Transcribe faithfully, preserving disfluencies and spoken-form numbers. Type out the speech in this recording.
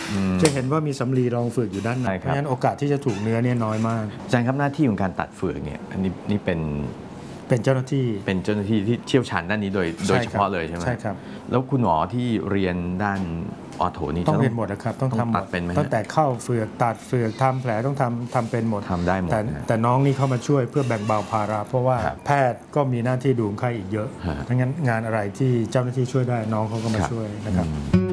จะเห็นว่ามีสำลีรองเฟือกอยู่ด้านในเพราะฉะนั้นโอกาสที่จะถูกเนื้อเนี่ยน้อยมากอาจารย์ครับหน้าที่ของการตัดเฟือกเนี่ยอันนี้นี่เป็นเป็นเจ้าหน้าที่เป็นเจ้าหน้าที่ที่เชี่ยวชาญด้านนี้โดยโดยเฉพาะเลยใช่ไหมใช่ครับแล้วคุณหมอที่เรียนด้านออโถนี่ต้องเรียนหมดนะครับต้องทำหมดตั้งแต่เข้าเฟือกตัดเฟือกทำแผลต้องทำทำเป็นหมดทำได้หมดแต่แต่น้องนี่เข้ามาช่วยเพื่อแบ่งเบาภาระเพราะว่าแพทย์ก็มีหน้าที่ดูคนไข้อีกเยอะดังนั้นงานอะไรที่เจ้าหน้าที่ช่วยได้น้องเขาก็มาช่วยนะครับ